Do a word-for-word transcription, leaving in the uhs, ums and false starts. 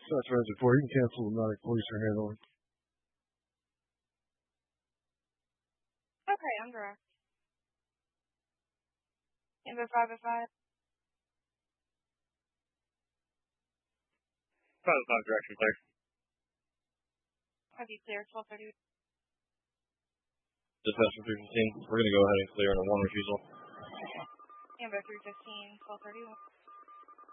That's transit four. You can cancel the Medic. Police are handling. Okay, I'm direct. Amber five oh five. five oh five direction, clear. Have you cleared twelve thirty? Dispatch for three fifteen. We're going to go ahead and clear on a one refusal. Amber three fifteen, twelve thirty-one.